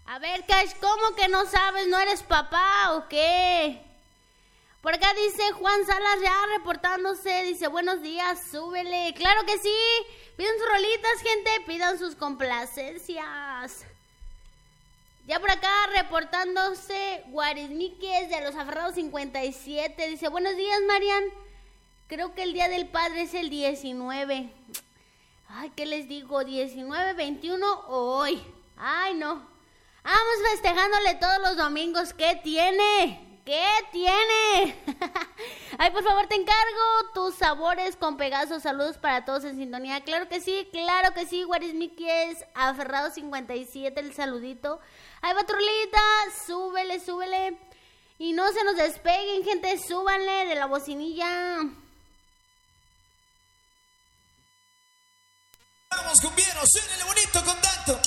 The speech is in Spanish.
A ver, Cash, ¿cómo que no sabes? ¿No eres papá o qué? Por acá dice Juan Salas ya reportándose, dice buenos días, súbele. Claro que sí, pidan sus rolitas, gente, pidan sus complacencias. Ya por acá reportándose Guarismiques de los Aferrados 57, dice buenos días, Marian. Creo que el Día del Padre es el 19. Ay, ¿qué les digo? 19, 21 o hoy. Ay, no. Vamos festejándole todos los domingos. ¿Qué tiene? ¿Qué tiene? Ay, por favor, te encargo tus sabores con Pegaso. Saludos para todos en sintonía. Claro que sí, Guarismiques, Aferrado 57, el saludito. Ay, patrulita, súbele, súbele. Y no se nos despeguen, gente, súbanle de la bocinilla. Vamos, cumbieros, suénele bonito con tanto.